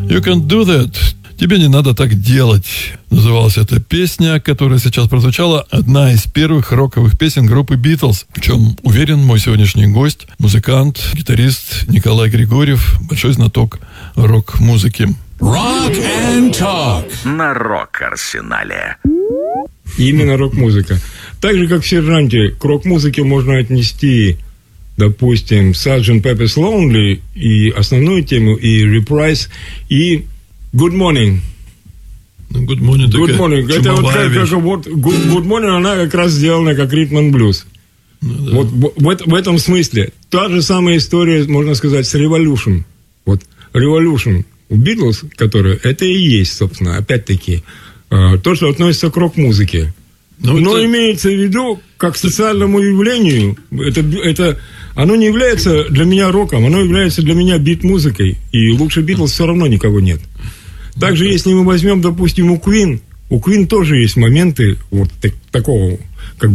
You can do that. «Тебе не надо так делать» называлась эта песня, которая сейчас прозвучала, одна из первых роковых песен группы «Битлз». В чем уверен мой сегодняшний гость, музыкант, гитарист Николай Григорьев, большой знаток рок-музыки. Rock and Talk на Рок-Арсенале. Именно рок-музыка. Так же, как в «Сержанте», к рок-музыке можно отнести, допустим, Sgt. Pepper's Lonely, и основную тему, и Reprise, и Good Morning. Good Morning. Good Morning. Это вот Good Morning, она как раз сделана как ритм-н-блюз. Ну, да. Вот в этом смысле. Та же самая история, можно сказать, с Revolution. Вот Revolution у Битлз, которая, это и есть, собственно, опять-таки, то, что относится к рок-музыке. Но имеется в виду, как к социальному явлению, это оно не является для меня роком, оно является для меня бит-музыкой. И лучше Битлз все равно никого нет. Также, если мы возьмем, допустим, у Queen тоже есть моменты вот такого